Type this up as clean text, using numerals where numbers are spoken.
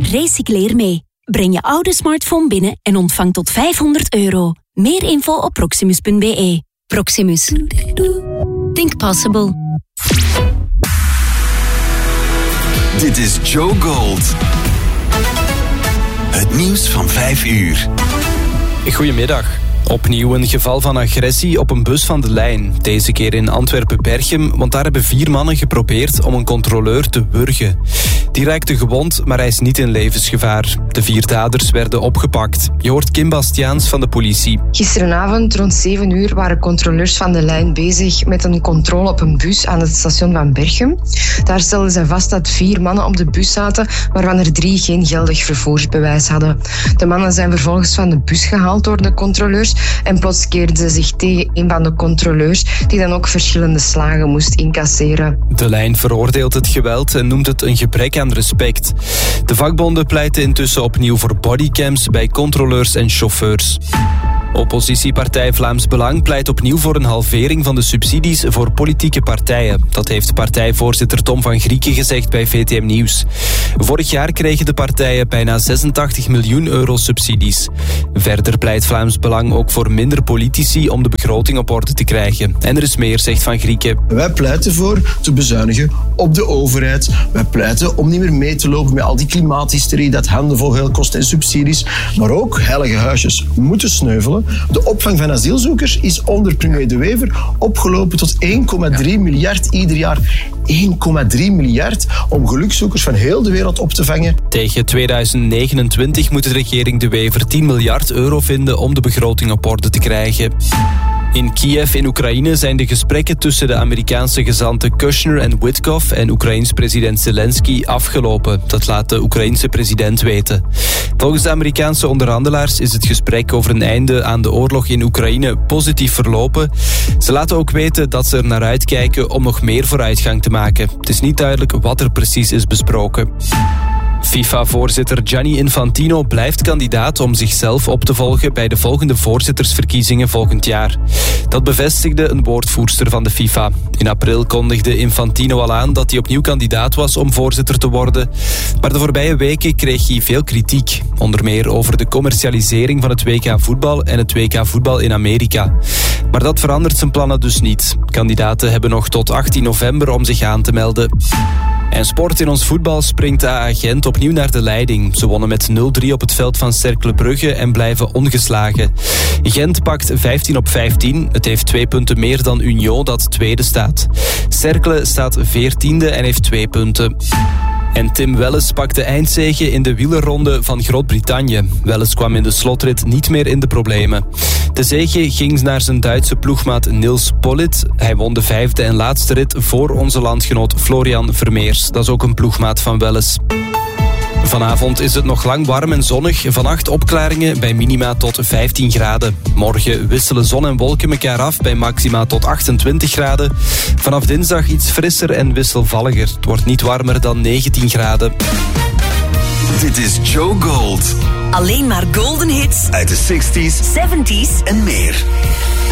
Recycleer mee. Breng je oude smartphone binnen en ontvang tot €500. Meer info op proximus.be. Proximus. Think possible. Dit is Joe Gold. Het nieuws van 5 uur. Goedemiddag. Opnieuw een geval van agressie op een bus van de lijn. Deze keer in Antwerpen-Berchem, want daar hebben 4 mannen geprobeerd om een controleur te wurgen. Die raakte gewond, maar hij is niet in levensgevaar. De 4 daders werden opgepakt. Je hoort Kim Bastiaans van de politie. Gisteravond rond 7 uur waren controleurs van de lijn bezig met een controle op een bus aan het station van Berchem. Daar stelden zij vast dat 4 mannen op de bus zaten, waarvan er 3 geen geldig vervoersbewijs hadden. De mannen zijn vervolgens van de bus gehaald door de controleurs en plots keerden ze zich tegen een van de controleurs, die dan ook verschillende slagen moest incasseren. De lijn veroordeelt het geweld en noemt het een gebrek aan respect. De vakbonden pleiten intussen opnieuw voor bodycams bij controleurs en chauffeurs. Oppositiepartij Vlaams Belang pleit opnieuw voor een halvering van de subsidies voor politieke partijen. Dat heeft partijvoorzitter Tom van Grieken gezegd bij VTM Nieuws. Vorig jaar kregen de partijen bijna €86 miljoen subsidies. Verder pleit Vlaams Belang ook voor minder politici om de begroting op orde te krijgen. En er is meer, zegt Van Grieken. Wij pleiten voor te bezuinigen op de overheid. Wij pleiten om niet meer mee te lopen met al die klimaathysterie, dat handenvol geld kost en subsidies. Maar ook heilige huisjes moeten sneuvelen. De opvang van asielzoekers is onder premier De Wever opgelopen tot 1,3 miljard ieder jaar. 1,3 miljard om gelukzoekers van heel de wereld op te vangen. Tegen 2029 moet de regering De Wever €10 miljard vinden om de begroting op orde te krijgen. In Kiev in Oekraïne zijn de gesprekken tussen de Amerikaanse gezanten Kushner en Witkoff en Oekraïns president Zelensky afgelopen. Dat laat de Oekraïense president weten. Volgens de Amerikaanse onderhandelaars is het gesprek over een einde aan de oorlog in Oekraïne positief verlopen. Ze laten ook weten dat ze er naar uitkijken om nog meer vooruitgang te maken. Het is niet duidelijk wat er precies is besproken. FIFA-voorzitter Gianni Infantino blijft kandidaat om zichzelf op te volgen bij de volgende voorzittersverkiezingen volgend jaar. Dat bevestigde een woordvoerster van de FIFA. In april kondigde Infantino al aan dat hij opnieuw kandidaat was om voorzitter te worden. Maar de voorbije weken kreeg hij veel kritiek. Onder meer over de commercialisering van het WK voetbal en het WK voetbal in Amerika. Maar dat verandert zijn plannen dus niet. Kandidaten hebben nog tot 18 november om zich aan te melden. En sport in ons voetbal springt AA Gent opnieuw naar de leiding. Ze wonnen met 0-3 op het veld van Cercle Brugge en blijven ongeslagen. Gent pakt 15 op 15. Het heeft 2 punten meer dan Union, dat tweede staat. Cercle staat 14e en heeft 2 punten. En Tim Welles pakte eindzege in de wielerronde van Groot-Brittannië. Welles kwam in de slotrit niet meer in de problemen. De zege ging naar zijn Duitse ploegmaat Nils Pollitt. Hij won de 5e en laatste rit voor onze landgenoot Florian Vermeers. Dat is ook een ploegmaat van Welles. Vanavond is het nog lang warm en zonnig. Vannacht opklaringen bij minima tot 15 graden. Morgen wisselen zon en wolken elkaar af bij maxima tot 28 graden. Vanaf dinsdag iets frisser en wisselvalliger. Het wordt niet warmer dan 19 graden. Dit is Joe Gold. Alleen maar golden hits Uit de 60s, 70s en meer.